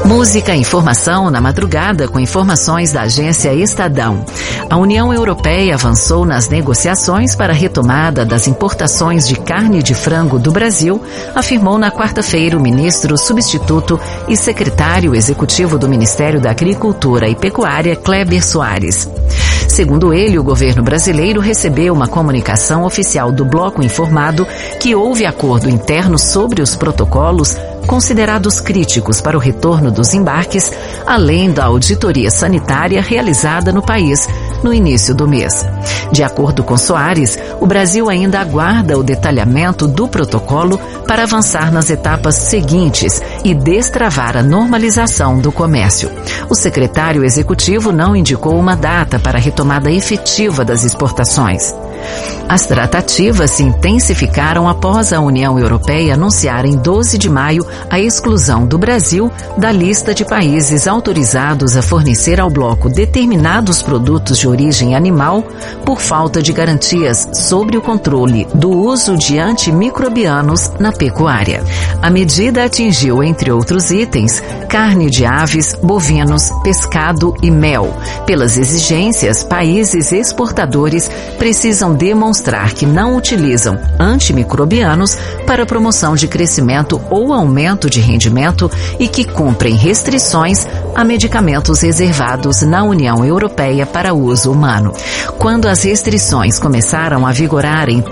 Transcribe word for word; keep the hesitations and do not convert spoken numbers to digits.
Música e informação na madrugada com informações da agência Estadão. A União Europeia avançou nas negociações para a retomada das importações de carne de frango do Brasil, afirmou na quarta-feira o ministro substituto e secretário executivo do Ministério da Agricultura e Pecuária, Kleber Soares. Segundo ele, o governo brasileiro recebeu uma comunicação oficial do bloco informado que houve acordo interno sobre os protocolos considerados críticos para o retorno dos embarques, além da auditoria sanitária realizada no país no início do mês. De acordo com Soares, o Brasil ainda aguarda o detalhamento do protocolo para avançar nas etapas seguintes e destravar a normalização do comércio. O secretário executivo não indicou uma data para a retomada efetiva das exportações. As tratativas se intensificaram após a União Europeia anunciar em doze de maio a exclusão do Brasil da lista de países autorizados a fornecer ao bloco determinados produtos de origem animal por falta de garantias sobre o controle do uso de antimicrobianos na pecuária. A medida atingiu, entre outros itens, carne de aves, bovinos, pescado e mel. Pelas exigências, países exportadores precisam demonstrar que não utilizam antimicrobianos para promoção de crescimento ou aumento de rendimento e que cumprem restrições a medicamentos reservados na União Europeia para uso humano. Quando as restrições começaram a vigorar em